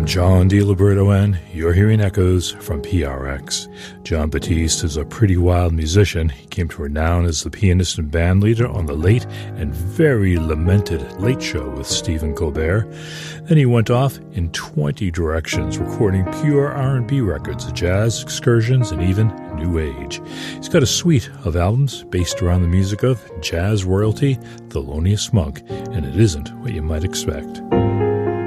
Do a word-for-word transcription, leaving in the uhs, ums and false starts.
John DiLiberto, and you're hearing echoes from P R X. Jon Batiste is a pretty wild musician. He came to renown as the pianist and band leader on the late and very lamented Late Show with Stephen Colbert. Then he went off in twenty directions, recording pure R and B records, jazz excursions, and even new age. He's got a suite of albums based around the music of jazz royalty Thelonious Monk, and it isn't what you might expect.